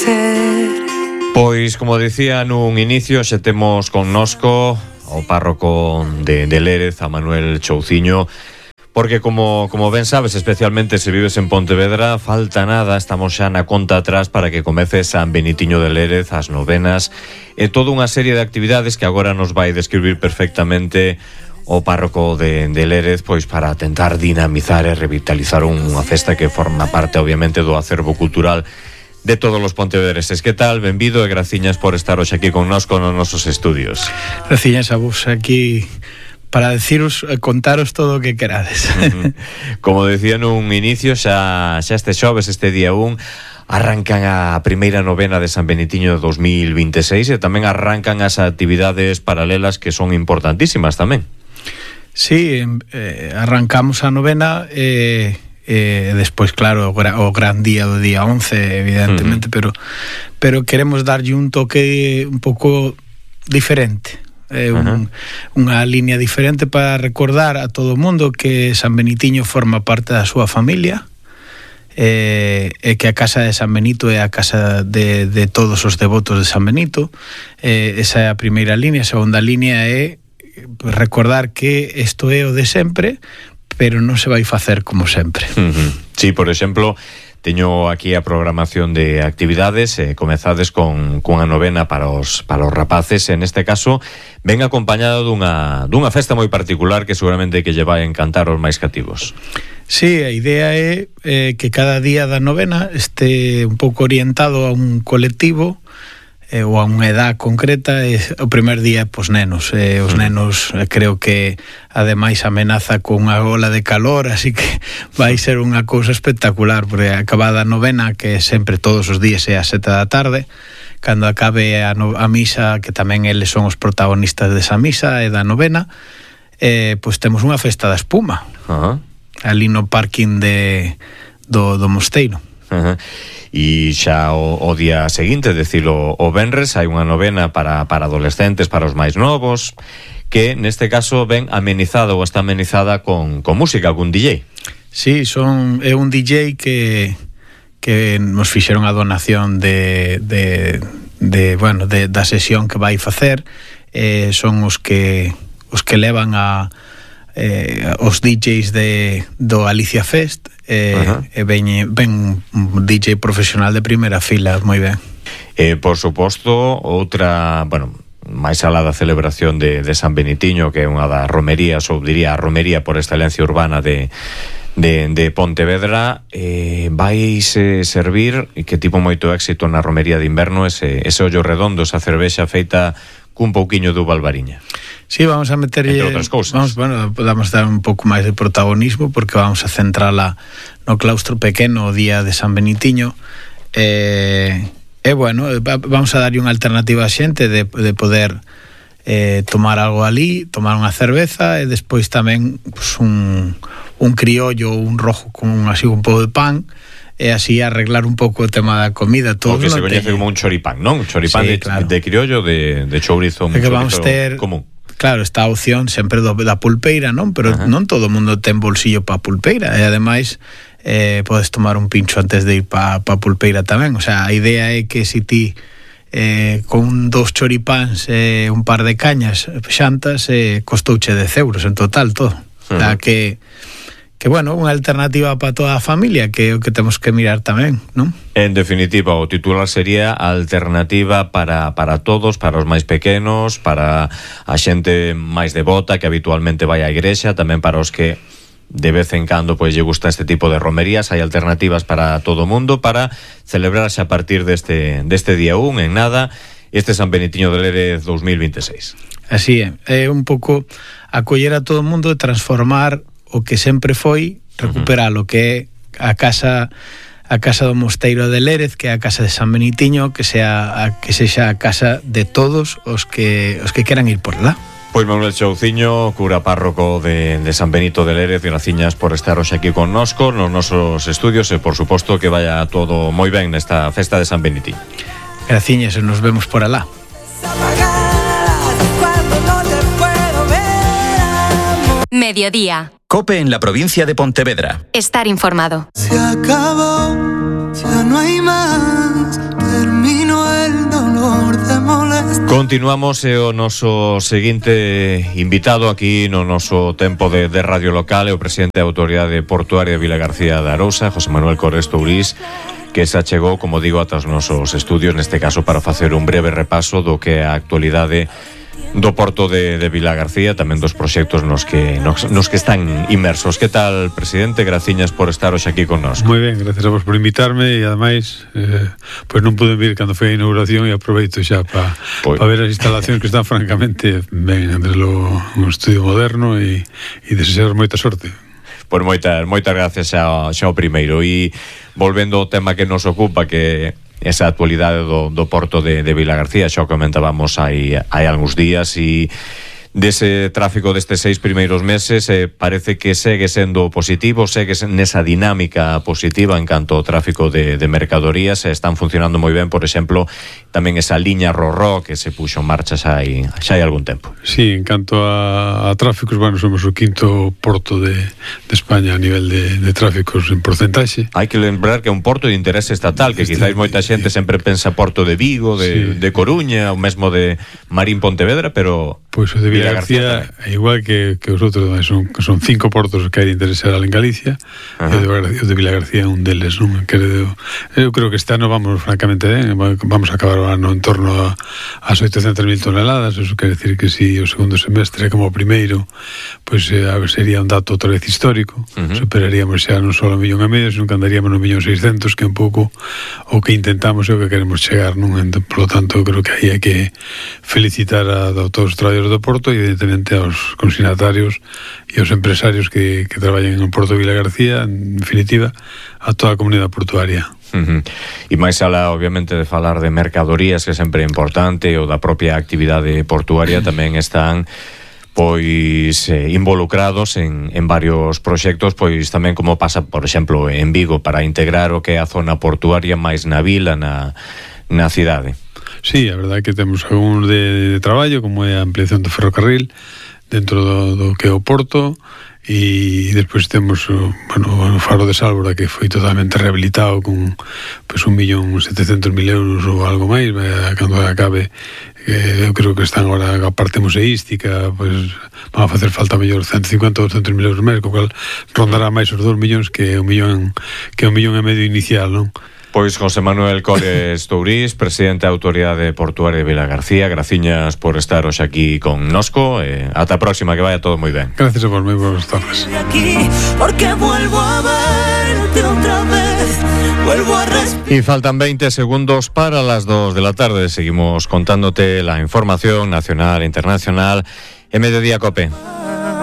ser. Pois, como dicía nun inicio, xa temos connosco o párroco de Lérez, a Manuel Chouciño, porque como ben sabes, especialmente se vives en Pontevedra, falta nada, estamos xa na conta atrás para que comece San Benitiño de Lérez, as novenas e toda unha serie de actividades que agora nos vai describir perfectamente o párroco de Lérez, pois para tentar dinamizar e revitalizar unha festa que forma parte, obviamente, do acervo cultural de todos os pontevedreses. Que tal? Benvido e graciñas por estar hoxe aquí connosco nos nosos estudios. Graciñas a vos aquí para deciros, contaros todo o que querades. Como decía nun inicio, xa este xoves, este día 1, arrancan a primeira novena de San Benitiño de 2026 e tamén arrancan as actividades paralelas que son importantísimas tamén. Sí, arrancamos a novena despois, claro, o gran día do día 11, evidentemente, pero queremos darlle un toque un pouco diferente, unha línea diferente para recordar a todo o mundo que San Benitiño forma parte da súa familia, e que a casa de San Benito é a casa de todos os devotos de San Benito. Esa é a primeira línea. A segunda línea é recordar que isto é o de sempre, pero non se vai facer como sempre. Sí, por exemplo, teño aquí a programación de actividades, comezades con unha novena para os rapaces, en este caso ven acompañado dunha festa moi particular que seguramente que lle vai encantar aos máis cativos. Sí, a idea é que cada día da novena este un pouco orientado a un colectivo ou a unha edad concreta. O primer día, pois, nenos. Os nenos creo que ademais amenaza con unha ola de calor, así que vai ser unha cousa espectacular, porque acabada a novena, que sempre todos os días é a 7 da tarde, cando acabe a misa, que tamén eles son os protagonistas desa misa e da novena, pois temos unha festa da espuma ali no parking do mosteiro. E xa o día seguinte, decilo, o venres, hai unha novena para adolescentes, para os máis novos, que neste caso ven amenizada ou está amenizada con música, con DJ. Sí, é un DJ que nos fixeron a donación da sesión que vai facer. Son os que levan os DJs do Alicia Fest, e ven un DJ profesional de primeira fila, moi ben. Por suposto, outra, máis alá da celebración de San Benitiño, que é unha das romerías, ou diría a romería por excelencia urbana de Pontevedra, vais servir, e que tipo moito éxito na romería de inverno, ese ollo redondo, esa cervexa feita cun pouquiño de uva albariña. Sí, vamos a meterlle, entre outras cousas. Podemos dar un pouco máis de protagonismo, porque vamos a centrala no claustro pequeno o día de San Benitiño. Vamos a darlle unha alternativa a xente de poder tomar algo ali, tomar unha cerveza, e despois tamén pues, un criollo ou un rojo con un pouco de pan, e así arreglar un pouco o tema da comida. O que se coñece como un choripán, non? Un choripán, sí, claro, de criollo, de chourizo, un chorizo común. Claro, está a opción sempre da pulpeira, non? Pero non todo o mundo ten bolsillo para pulpeira, e ademais podes tomar un pincho antes de ir para pulpeira tamén. O sea, a idea é que se ti con 2 choripáns e un par de cañas xantas, costouche 10 euros en total todo. O sea, que unha alternativa para toda a familia, que é o que temos que mirar tamén, non? En definitiva, o titular sería alternativa para todos, para os máis pequenos, para a xente máis devota que habitualmente vai á igrexa, tamén para os que de vez en cando pois lle gusta este tipo de romerías. Hai alternativas para todo o mundo para celebrarse a partir deste día 1 en nada, este San Benitiño de Lérez 2026. Así é un pouco acoller a todo o mundo e transformar o que sempre foi, recuperar o que é a casa do mosteiro de Lérez, que é a casa de San Benitiño, que sexa a casa de todos os que queran ir por lá. Pois Manuel Chouciño, cura párroco de San Benito de Lérez, graciñas por estar hoxe aquí connosco nos nosos estudios, e por suposto que vaya todo moi ben nesta festa de San Benitiño. Graciñas, e nos vemos por alá. Mediodía. COPE en la provincia de Pontevedra. Estar informado. Se acabó, ya no hay más. Continuamos o noso seguinte invitado aquí no noso tempo de radio local, o presidente da Autoridade Portuaria de Vilagarcía de Arousa, José Manuel Cores Tourís, que se achegou, como digo, ata os nosos estudios, neste caso para facer un breve repaso do que é a actualidade do Porto de Vilagarcía, tamén dos proxectos nos que están inmersos. Que tal, presidente? Graciñas por estar hoxe aquí con nós. Moi ben, gracias a vos por invitarme, e ademais pois non pude vir cando foi a inauguración, e aproveito xa para ver as instalacións que están francamente ben, un estudio moderno, e desear moita sorte. Pois moitas gracias xa o primeiro. E volvendo ao tema que nos ocupa, que esa actualidade do Porto de Vilagarcía, xa o comentábamos hai algúns días, e dese tráfico destes 6 primeiros meses parece que segue sendo positivo, segue nesa dinámica positiva en canto ao tráfico de mercadorías. Están funcionando moi ben, por exemplo, tamén esa liña Rorró que se puxo en marcha xa hai algún tempo. Sí, en canto a tráficos, bueno, somos o quinto porto de España a nivel de tráficos en porcentaxe. Hai que lembrar que é un porto de interés estatal, que quizáis moita xente sempre pensa Porto de Vigo, de Coruña, ou mesmo de Marín Pontevedra, pero pois o de Vilagarcía é igual que os outros, son 5 portos que hai de interés en Galicia. E o de Vilagarcía é un deles, non? Eu creo que este ano vamos francamente ben, vamos a acabar o ano en torno ás 800.000 toneladas. Eso quere decir que si o segundo semestre como o primeiro, pois sería un dato outra vez histórico. Superaríamos xa non só 1,5 millón, sino que andaríamos no 1.600.000, que é un pouco o que intentamos e o que queremos chegar, non? Por lo tanto, creo que aí hai que felicitar a todos os traballadores do Porto, e evidentemente aos consignatarios e aos empresarios que traballan en Porto de Vilagarcía, en definitiva a toda a comunidade portuaria. E máis alá, obviamente, de falar de mercadorías, que sempre é importante, ou da propia actividade portuaria, tamén están pois involucrados en varios proxectos, pois tamén como pasa, por exemplo, en Vigo, para integrar o que é a zona portuaria máis na vila, na cidade. Sí, a verdade é que temos algún de traballo, como é a ampliación do ferrocarril dentro do que é o Porto, e despois temos o Faro de Sálvora, que foi totalmente rehabilitado con pois 1.700.000 euros ou algo máis, cando acabe. Eu creo que están agora a parte museística, pois van a facer falta mellor 150 ou 200.000 euros máis, co cual rondará máis os 2 millóns que 1,5 millón inicial, non? Pois José Manuel Cores Tourís, presidente da Autoridade Portuaria de Vilagarcía, graciñas por estar hoxe aquí con nosco, ata a próxima, que vaya todo moi ben. Gracias a vos, moi boas tardes. Y faltan 20 segundos para las 2 de la tarde. Seguimos contándote la información nacional e internacional en Mediodía COPE.